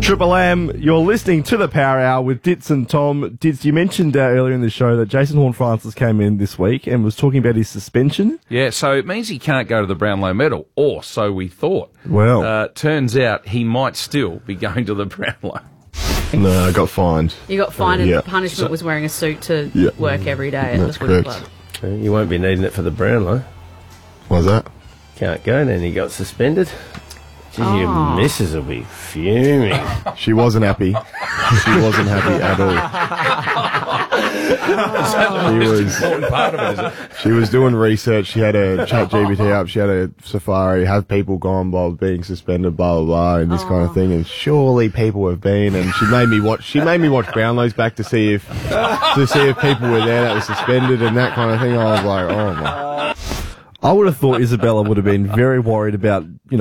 Triple M, you're listening to the Power Hour with Ditz and Tom. Ditz, you mentioned earlier in the show that Jason Horne-Francis came in this week and was talking about his suspension. Yeah, so it means he can't go to the Brownlow Medal, or so we thought. Well. Turns out he might still be going to the Brownlow. No, I got fined. You got fined and yeah. the punishment was wearing a suit to work every day at the footy club. You won't be needing it for the Brownlow. Why's that? Can't go then, he got suspended. Gee, your missus will be fuming. She wasn't happy. She wasn't happy at all. Important part of it, is it? She was doing research. She had a ChatGPT up. She had a Safari. Have people gone while being suspended? Blah blah blah, and this kind of thing. And surely people have been. And she made me watch. She made me watch Brownlows back to see if people were there that were suspended and that kind of thing. I was like, oh my. I would have thought Isabella would have been very worried about,